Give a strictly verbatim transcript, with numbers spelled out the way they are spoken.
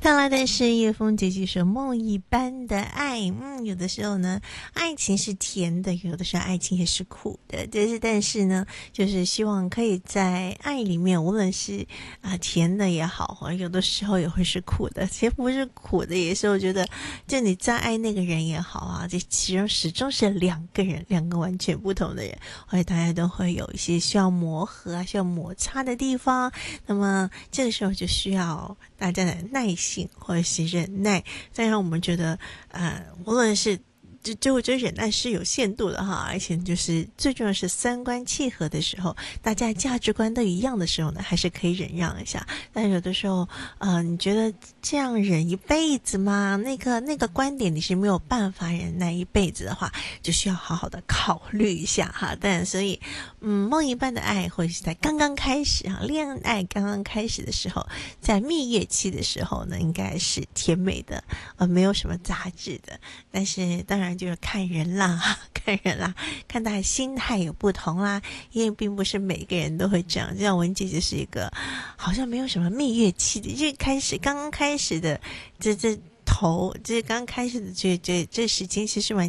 看来的是叶枫姐姐说梦一般的爱。嗯，有的时候呢，爱情是甜的，有的时候爱情也是苦的。但是，但是呢，就是希望可以在爱里面，无论是啊、呃、甜的也好，或者有的时候也会是苦的。其实不是苦的，也是我觉得，就你再爱那个人也好啊，这其中始终是两个人，两个完全不同的人，而且大家都会有一些需要磨合啊、需要摩擦的地方。那么这个时候就需要大家的耐性或者是忍耐，再让我们觉得呃，无论是就就我觉得忍耐是有限度的哈，而且就是最重要是三观契合的时候，大家价值观都一样的时候呢，还是可以忍让一下。但有的时候，呃，你觉得这样忍一辈子吗？那个那个观点你是没有办法忍耐一辈子的话，就需要好好的考虑一下哈。但所以，嗯，梦一般的爱，或者是在刚刚开始哈，恋爱刚刚开始的时候，在蜜月期的时候呢，应该是甜美的，呃，没有什么杂质的。但是当然就是看人啦，看人啦，看大家心态有不同啦，因为并不是每个人都会这样。就像文姐就是一个好像没有什么蜜月期的，一开始刚刚开始的这这头，这刚开始的这这这时间其实蛮